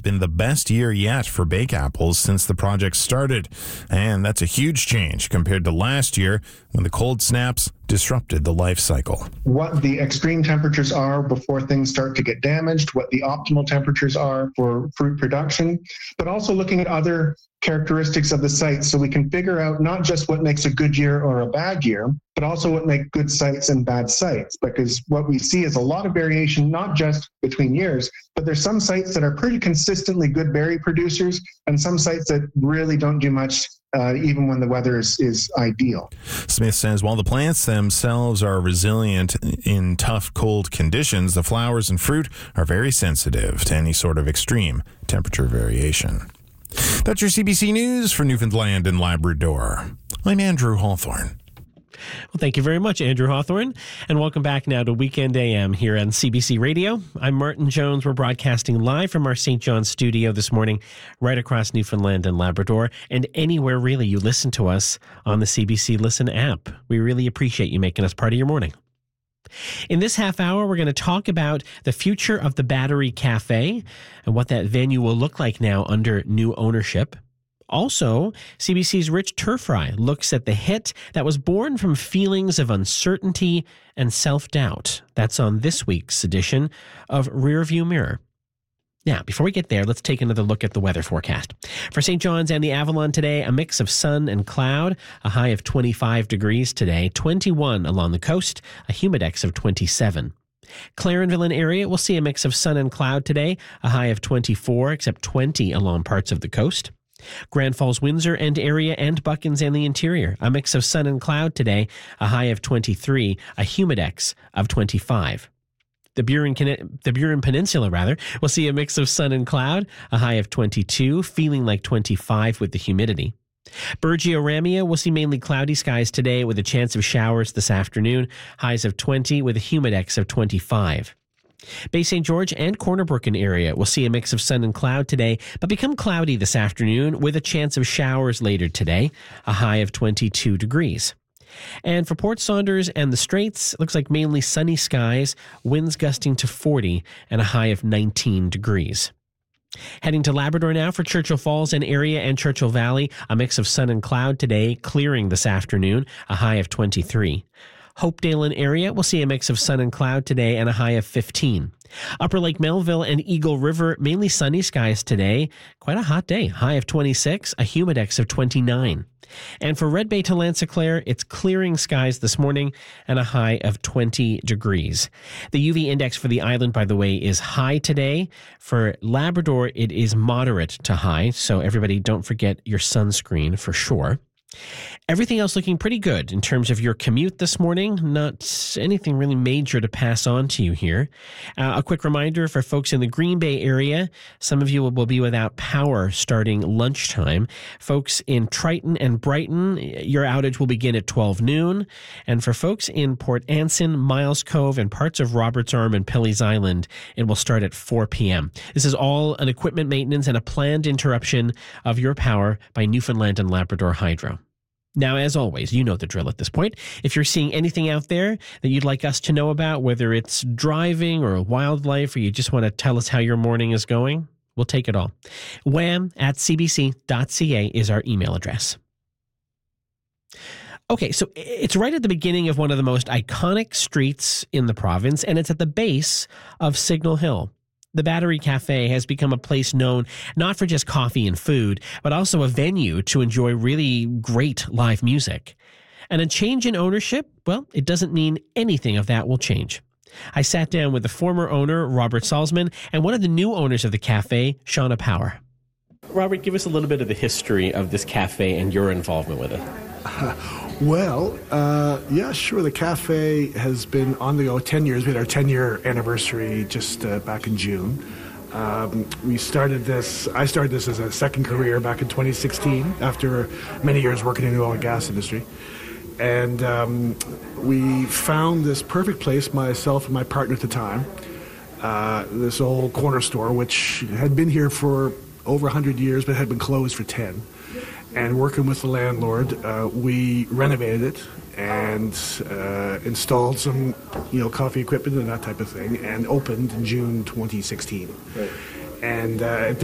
been the best year yet for bake apples since the project started. And that's a huge change compared to last year when the cold snaps disrupted the life cycle. What the extreme temperatures are before things start to get damaged, what the optimal temperatures are for fruit production, but also looking at other characteristics of the site so we can figure out not just what makes a good year or a bad year, but also what make good sites and bad sites. Because what we see is a lot of variation, not just between years, but there's some sites that are pretty consistently good berry producers and some sites that really don't do much even when the weather is ideal. Smith says while the plants themselves are resilient in tough, cold conditions, the flowers and fruit are very sensitive to any sort of extreme temperature variation. That's your CBC News for Newfoundland and Labrador. I'm Andrew Hawthorne. Well, thank you very much, Andrew Hawthorne, and welcome back now to Weekend AM here on CBC Radio. I'm Martin Jones. We're broadcasting live from our St. John's studio this morning, right across Newfoundland and Labrador, and anywhere really you listen to us on the CBC Listen app. We really appreciate you making us part of your morning. In this half hour, we're going to talk about the future of the Battery Cafe and what that venue will look like now under new ownership. Also, CBC's Rich Turfry looks at the hit that was born from feelings of uncertainty and self-doubt. That's on this week's edition of Rearview Mirror. Now, before we get there, let's take another look at the weather forecast. For St. John's and the Avalon today, a mix of sun and cloud, a high of 25 degrees today, 21 along the coast, a humidex of 27. Clarenville area will see a mix of sun and cloud today, a high of 24, except 20 along parts of the coast. Grand Falls, Windsor and area and Buckens and the interior, a mix of sun and cloud today, a high of 23, a humidex of 25. The Burin Peninsula, will see a mix of sun and cloud, a high of 22, feeling like 25 with the humidity. Bergio-Ramia will see mainly cloudy skies today with a chance of showers this afternoon, highs of 20 with a humidex of 25. Bay St. George and Corner Brook area will see a mix of sun and cloud today, but become cloudy this afternoon with a chance of showers later today, a high of 22 degrees. And for Port Saunders and the Straits, it looks like mainly sunny skies, winds gusting to 40 and a high of 19 degrees. Heading to Labrador now for Churchill Falls and area and Churchill Valley, a mix of sun and cloud today, clearing this afternoon, a high of 23. Hopedale and area will see a mix of sun and cloud today and a high of 15. Upper Lake Melville and Eagle River, mainly sunny skies today. Quite a hot day, high of 26, a humidex of 29. And for Red Bay to Lanziclare, it's clearing skies this morning and a high of 20 degrees. The UV index for the island, by the way, is high today. For Labrador, it is moderate to high, so everybody don't forget your sunscreen for sure. Everything else looking pretty good in terms of your commute this morning. Not anything really major to pass on to you here. A quick reminder for folks in the Green Bay area, some of you will be without power starting lunchtime. Folks in Triton and Brighton, your outage will begin at 12 noon. And for folks in Port Anson, Miles Cove, and parts of Roberts Arm and Pilley's Island, it will start at 4 p.m. This is all an equipment maintenance and a planned interruption of your power by Newfoundland and Labrador Hydro. Now, as always, you know the drill at this point. If you're seeing anything out there that you'd like us to know about, whether it's driving or wildlife, or you just want to tell us how your morning is going, we'll take it all. wham@cbc.ca is our email address. Okay, so it's right at the beginning of one of the most iconic streets in the province, and it's at the base of Signal Hill. The Battery Cafe has become a place known not for just coffee and food, but also a venue to enjoy really great live music. And a change in ownership, well, it doesn't mean anything of that will change. I sat down with the former owner, Robert Salzman, and one of the new owners of the cafe, Shauna Power. Robert, give us a little bit of the history of this cafe and your involvement with it. Yeah, sure. The cafe has been on the go 10 years. We had our 10-year anniversary just back in June. I started this as a second career back in 2016 after many years working in the oil and gas industry. And we found this perfect place, myself and my partner at the time, this old corner store, which had been here for over 100 years but had been closed for 10. And working with the landlord, we renovated it and installed some, coffee equipment and that type of thing, and opened in June 2016. Right. And at